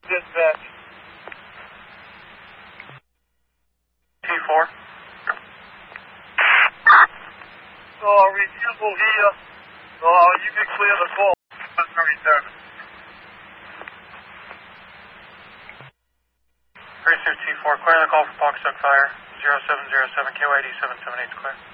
dispatch. T4. Reasonable here. You can clear the call. 37. 36 T4, clear the call for Pawcatuck Fire. 0707, KYD 778 clear.